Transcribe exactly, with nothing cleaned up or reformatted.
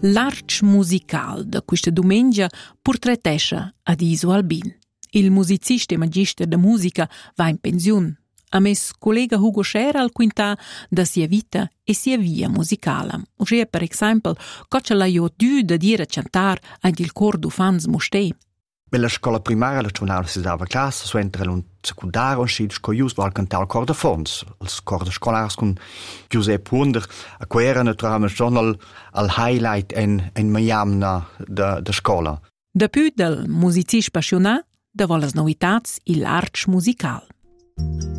L'Arch Musical da questa domenica portrettescha ad Iso Albin. Il musicista e magister de musica va in pensione. A mes collega Hugo Scher al quinta da sia vita e sia via musicale. Ossia, per esempio, cosa l'ha io due da dire a cantare ad il cor du fans mostè. Nella scuola primaria la giornata si dava classe, su entra un secondario un sci scoius va al cantare il cor de fons. Il cor de scolars con Giuseppe Wunder, a cui era naturalmente al, al highlight in, in Miami da, da scuola. Da più del musicista appassionato, da volle novità il Arch Musical.